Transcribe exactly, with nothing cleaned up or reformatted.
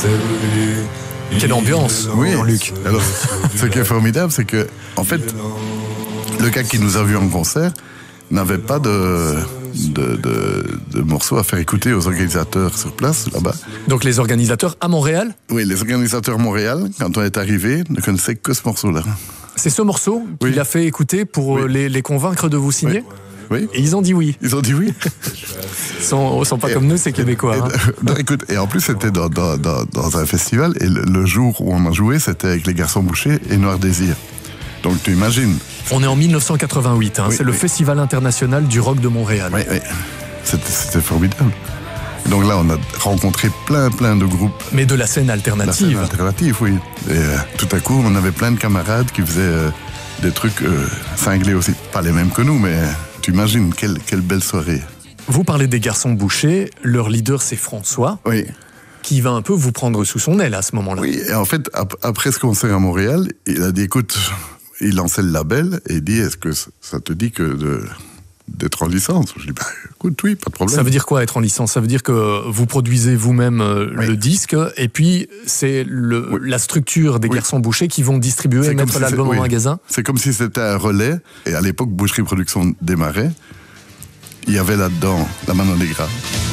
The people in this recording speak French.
Quelle ambiance, oui, Jean-Luc. Alors, ce qui est formidable, c'est que, en fait, le gars qui nous a vus en concert n'avait pas de, de, de, de morceaux à faire écouter aux organisateurs sur place, là-bas. Donc les organisateurs à Montréal? Oui, les organisateurs à Montréal, quand on est arrivé, ne connaissaient que ce morceau-là. C'est ce morceau oui. qu'il a fait écouter pour oui. les, les convaincre de vous signer? Oui. oui. Et ils ont dit oui. Ils ont dit oui. Ils sont, sont pas et, comme nous, c'est québécois. Et, hein. non, écoute, et en plus, c'était dans, dans, dans, dans un festival, et le, le jour où on a joué, c'était avec les Garçons Bouchers et Noir Désir. Donc tu imagines. On est en mille neuf cent quatre-vingt-huit, hein, oui, c'est le oui. Festival international du rock de Montréal. Oui, oui. C'était, c'était formidable. Donc là, on a rencontré plein, plein de groupes. Mais de la scène alternative. La scène alternative, oui. Et euh, tout à coup, on avait plein de camarades qui faisaient euh, des trucs euh, cinglés aussi. Pas les mêmes que nous, mais tu imagines, quelle, quelle belle soirée. Vous parlez des Garçons Bouchers, leur leader c'est François. Oui. Qui va un peu vous prendre sous son aile à ce moment-là. Oui, et en fait, ap- après ce concert à Montréal, il a dit, écoute, il lançait le label et il dit, est-ce que ça te dit que de, d'être en licence? Je dis, bah, écoute, oui, pas de problème. Ça veut dire quoi être en licence? Ça veut dire que vous produisez vous-même euh, oui. le disque et puis c'est le, oui. la structure des oui. Garçons Bouchers qui vont distribuer c'est et mettre si l'album oui. en magasin? C'est comme si c'était un relais et à l'époque, Boucherie Production démarrait. Il y avait là-dedans La Mano Negra.